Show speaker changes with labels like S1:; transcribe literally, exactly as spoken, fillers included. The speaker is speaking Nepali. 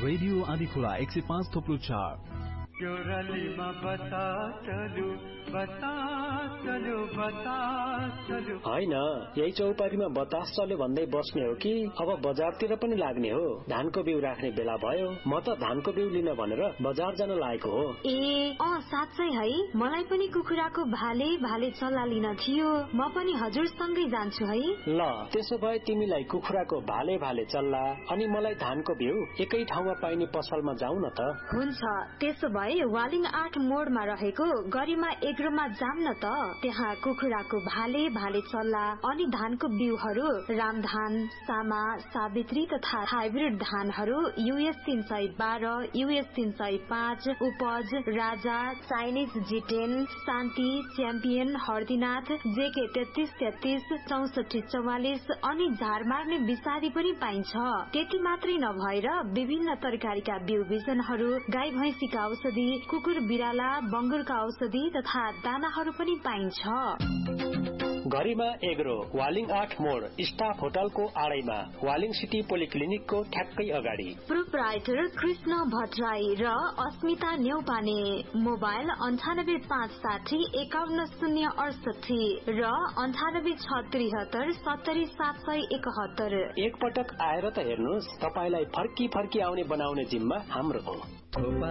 S1: रेडियो आँधीखोला एक सय पाँच थोप्लो चार
S2: यो रलीमा बता चलु बता चलु बता चलु
S3: हैन, यही चौपारीमा बतास चल्यो भन्दै बस्ने हो कि अब बजारतिर पनि लाग्ने हो? धानको बिउ राख्ने बेला भयो, म त धानको बिउ लिन भनेर बजार जान लागेको हो।
S4: ए अँ साँच्चै है, मलाई पनि कुखुराको भाले भाले चल्ला लिन थियो, म पनि हजुरसँगै जान्छु है।
S3: ल त्यसो भए तिमीलाई कुखुराको भाले भाले चल्ला अनि मलाई धानको बिउ एकै ठाउँमा पाइने पसलमा जाउँ न त।
S4: हुन्छ, त्यसो भए वालिङ आठ मोडमा रहेको गरिमा एग्रोमा जाम न त। त्यहाँ कुखुराको भाले भाले चल्ला अनि धानको बिउहरू रामधान, सामा, सावित्री तथा हाइब्रिड धानहरू यूएस तीन सय बाह्र, यूएस तीन सय पाँच, उपज, राजा, चाइनिज जिटेन, शान्ति, च्याम्पियन, हर्दीनाथ, जेके तेत्तीस तेत्तीस, चौसठी चौवालिस अनि झार मार्ने विषादी पनि पाइन्छ। त्यति मात्रै नभएर विभिन्न तरकारीका बिउ बिजनहरू, गाई भैंसीका औषधि, कुकुर बिराला, बंगुरका औषधि तथा दानाहरू पनि पाइन्छ।
S3: गरिमा एग्रो, वालिङ आठ मोड, स्टाफ होटलको आडैमा, वालिङ सिटी पोलिक्लिनिकको ठ्याक्कै अगाडि।
S4: प्रोप्राइटर कृष्ण भट्टराई र अस्मिता न्यौपाने। मोबाइल अन्ठानब्बे पाँच साठी एकाउन्न शून्य अडसठी र अन्ठानब्बे छ त्रिहत्तर सत्तरी सात सय एकहत्तर।
S3: एक पटक आएर त हेर्नुहोस्, तपाईलाई फर्की फर्की आउने बनाउने जिम्मा हाम्रो हो।